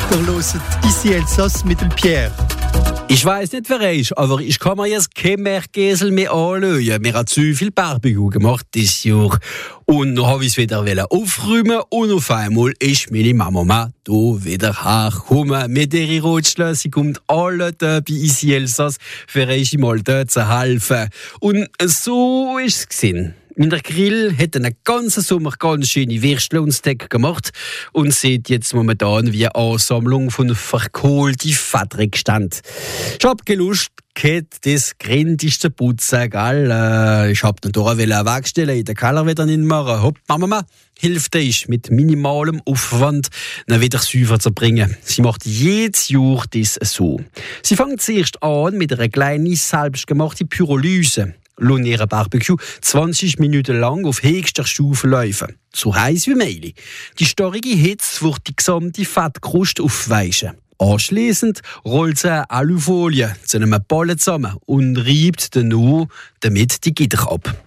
Wir hören «Ici Elsass» mit dem Pierre. Ich weiss nicht, wer er ist, aber ich kann mir jetzt kein Merkesel mehr anschauen. Wir haben zu viel Barbecue gemacht dieses Jahr. Und dann habe ich es wieder aufräumen und auf einmal ist meine Mama da wieder hergekommen mit ihrer Rotschlösser. Sie kommt alle da bei «Ici Elsass» für euch mal dort zu helfen. Und so ist es gewesen. Der Grill hat einen ganzen Sommer ganz schöne Würstle und Steak gemacht und sieht jetzt momentan wie eine Ansammlung von verkohlten Fettrückständen. Ich hab Lust gehabt, das Grindis zu putzen, gell? Ich hab natürlich wegstellen, in den Keller wieder nicht machen. Hopp, Mama hilft euch mit minimalem Aufwand, ihn wieder sauber zu bringen. Sie macht jedes Jahr das so. Sie fängt zuerst an mit einer kleinen selbstgemachten Pyrolyse. Lassen ihren Barbecue 20 Minuten lang auf höchster Stufe laufen. So heiß wie Mehl. Die starke Hitze wird die gesamte Fettkruste aufweichen. Anschliessend rollt sie eine Alufolie zu einem Ballen zusammen und reibt dann nur damit die Gitter ab.